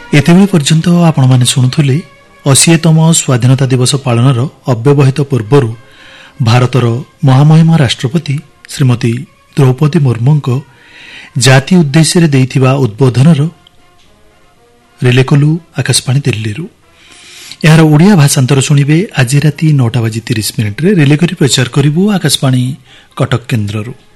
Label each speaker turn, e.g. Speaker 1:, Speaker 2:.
Speaker 1: ଏତେବେଳେ ପର୍ଯ୍ୟନ୍ତ ଆପଣମାନେ ଶୁଣୁଥିଲେ 80ତମ ସ୍ୱାଧୀନତା ଦିବସ ପାଳନର ଅବ୍ୟବହିତ ପୂର୍ବରୁ ଭାରତର ମହାମହିମ ରାଷ୍ଟ୍ରପତି ଶ୍ରୀମତୀ ଦ୍ରୌପଦୀ ମୁର୍ମୁଙ୍କ ଜାତି ଉଦ୍ଦେଶ୍ୟରେ ଦେଇଥିବା ଉଦ୍ବୋଧନର ରିଲେ କଲୁ ଆକାଶବାଣୀ ଦିଲ୍ଲୀରୁ। ଏହାର ଓଡ଼ିଆ ଭାଷାନ୍ତର ଶୁଣିବେ ଆଜି ରାତି 9:30 ରେ ରିଲେ କରି ପ୍ରଚାର କରିବୁ ଆକାଶବାଣୀ କଟକ କେନ୍ଦ୍ରରୁ।